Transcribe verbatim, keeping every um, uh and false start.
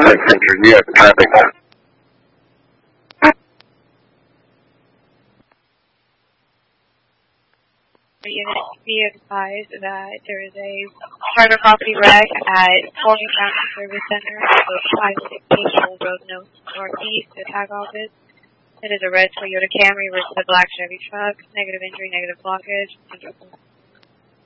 six hundred, you have traffic now. Unit, be advised that there is a private property wreck at Colony Fountain Service Center, so five sixteen Old Road Northeast, the tag office. It is a red Toyota Camry versus a black Chevy truck. Negative injury, negative blockage.